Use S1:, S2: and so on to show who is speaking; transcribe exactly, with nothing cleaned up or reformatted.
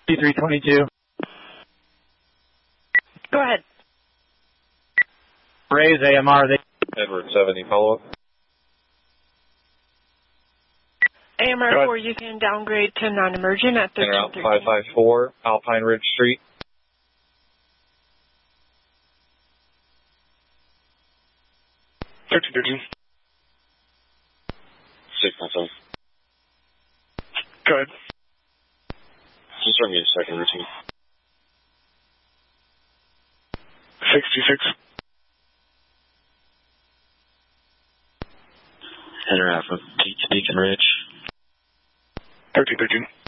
S1: T three twenty-two.
S2: Go ahead.
S1: Raise A M R. They
S3: Edward seventy, follow up.
S2: A M R four, you can downgrade to non-emergent at thirteen thirteen.
S3: five five four, Alpine Ridge Street.
S4: thirteen thirteen.
S3: six nine seven.
S4: Go ahead.
S3: Just start me a second routine.
S4: sixty-six.
S3: Enter Alpha, Beacon Ridge.
S4: thirteen thirteen.